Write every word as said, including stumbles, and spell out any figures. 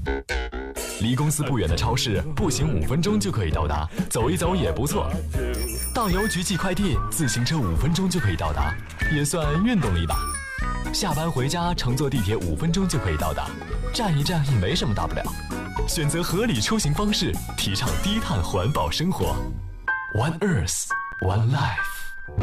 离公司不远的超市，步行五分钟就可以到达，走一走也不错。到邮局寄快递，自行车五分钟就可以到达，也算运动力吧。下班回家，乘坐地铁五分钟就可以到达，站一站也没什么大不了。选择合理出行方式，提倡低碳环保生活。One Earth, One Life。